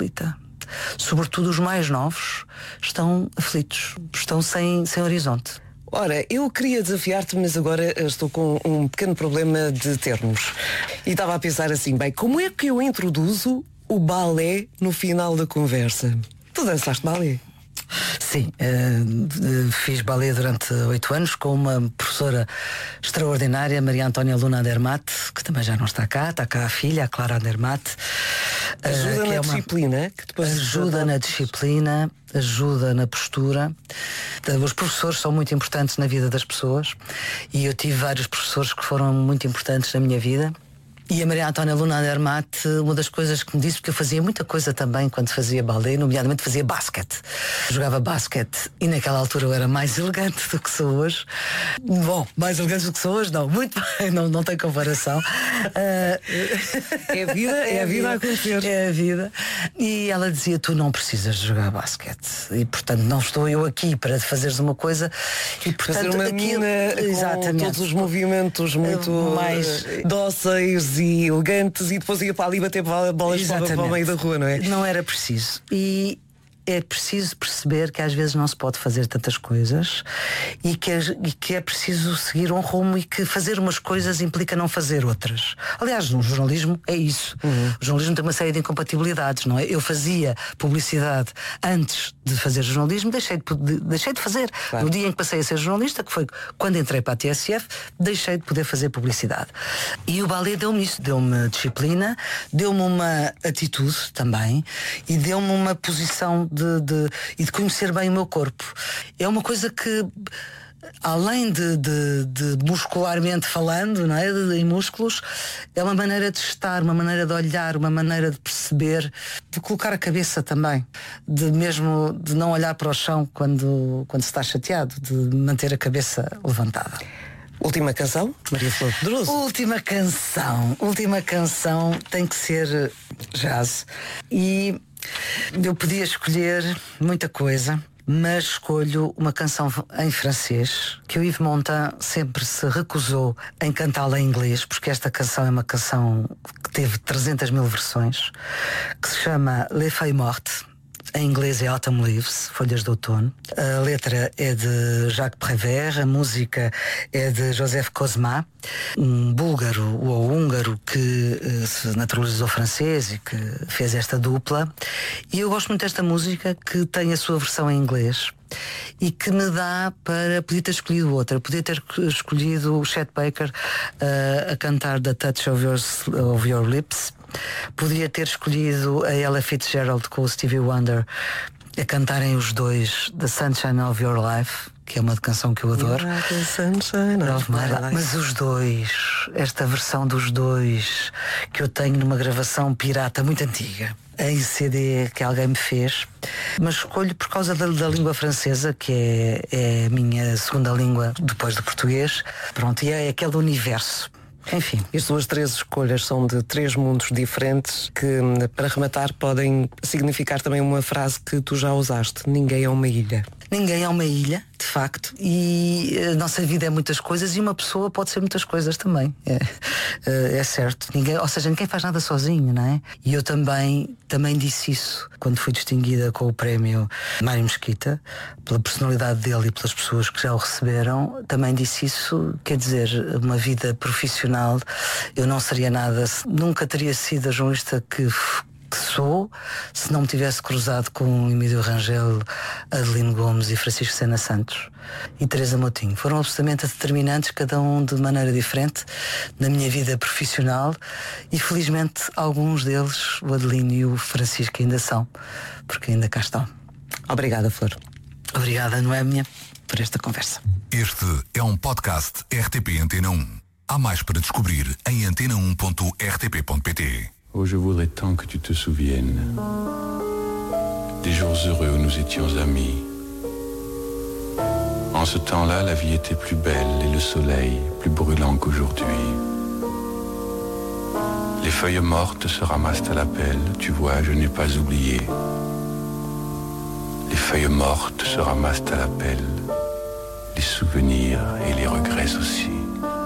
aflita. Sobretudo os mais novos estão aflitos, estão sem horizonte. Ora, eu queria desafiar-te, mas agora estou com um pequeno problema de termos. E estava a pensar assim, bem, como é que eu introduzo o balé no final da conversa? Tu dançaste balé? Sim, fiz balé durante 8 anos com uma professora extraordinária, Maria Antónia Luna Andermatt, que também já não está cá a filha, a Clara Andermatt. Ajuda na disciplina, que depois ajuda na disciplina, ajuda na postura. Os professores são muito importantes na vida das pessoas e eu tive vários professores que foram muito importantes na minha vida. E a Maria Antónia Luna Andermatt, uma das coisas que me disse, porque eu fazia muita coisa também quando fazia balé, nomeadamente fazia basquete. Jogava basquete e naquela altura eu era mais elegante do que sou hoje. Bom, mais elegante do que sou hoje, não, muito bem, não tem comparação. É a vida a acontecer. É a vida. E ela dizia, tu não precisas de jogar basquete. E portanto não estou eu aqui para fazeres uma coisa. E portanto fazer uma mina com todos os movimentos muito mais dóceis e elegantes e depois ia para ali bater bolas para o meio da rua, não é? Não era preciso. E é preciso perceber que às vezes não se pode fazer tantas coisas e que é preciso seguir um rumo e que fazer umas coisas implica não fazer outras. Aliás, no jornalismo é isso. O jornalismo tem uma série de incompatibilidades, não é? Eu fazia publicidade antes de fazer jornalismo, deixei de fazer. Claro. No dia em que passei a ser jornalista, que foi quando entrei para a TSF, deixei de poder fazer publicidade. E o balé deu-me isso, deu-me disciplina, deu-me uma atitude também e deu-me uma posição de conhecer bem o meu corpo. É uma coisa que, além de muscularmente falando, não é? Em músculos, é uma maneira de estar, uma maneira de olhar, uma maneira de perceber, de colocar a cabeça também, de não olhar para o chão quando se está chateado, de manter a cabeça levantada. Última canção, Maria Flor Pedroso. Última canção tem que ser jazz. E eu podia escolher muita coisa, mas escolho uma canção em francês que o Yves Montand sempre se recusou em cantá-la em inglês, porque esta canção é uma canção que teve 300.000 versões, que se chama Les Feuilles Mortes. Em inglês é Autumn Leaves, Folhas de Outono. A letra é de Jacques Prévert, a música é de Joseph Cosma, um búlgaro ou húngaro que se naturalizou francês e que fez esta dupla. E eu gosto muito desta música, que tem a sua versão em inglês e que me dá para... Podia ter escolhido outra, podia ter escolhido o Chet Baker a cantar The Touch of Your Lips. Podia ter escolhido a Ella Fitzgerald com o Stevie Wonder a cantarem os dois The Sunshine of Your Life, que é uma canção que eu adoro. Mas os dois, esta versão dos dois que eu tenho numa gravação pirata muito antiga, em CD que alguém me fez, mas escolho por causa da língua francesa, que é a minha segunda língua depois do português. Pronto, e é aquele universo. Enfim, as suas 3 escolhas são de 3 mundos diferentes que, para rematar, podem significar também uma frase que tu já usaste: ninguém é uma ilha. Ninguém é uma ilha, de facto, e a nossa vida é muitas coisas e uma pessoa pode ser muitas coisas também. É certo. Ou seja, ninguém faz nada sozinho, não é? E eu também disse isso quando fui distinguida com o prémio Mário Mesquita, pela personalidade dele e pelas pessoas que já o receberam. Também disse isso, quer dizer, uma vida profissional, eu não seria nada, nunca teria sido a jornalista que sou, se não me tivesse cruzado com Emílio Rangel, Adelino Gomes e Francisco Sena Santos e Teresa Moutinho. Foram absolutamente determinantes, cada um de maneira diferente, na minha vida profissional, e felizmente alguns deles, o Adelino e o Francisco, ainda são, porque ainda cá estão. Obrigada, Flor. Obrigada, Noémia, por esta conversa. Este é um podcast RTP Antena 1. Há mais para descobrir em antena1.rtp.pt. Oh, je voudrais tant que tu te souviennes des jours heureux où nous étions amis. En ce temps-là, la vie était plus belle et le soleil plus brûlant qu'aujourd'hui. Les feuilles mortes se ramassent à la pelle, tu vois, je n'ai pas oublié. Les feuilles mortes se ramassent à la pelle, les souvenirs et les regrets aussi.